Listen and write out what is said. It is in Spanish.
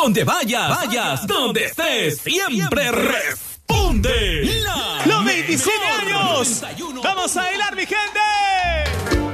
Donde vayas, donde estés, siempre responde. Los 27 años. Vamos a bailar, mi gente.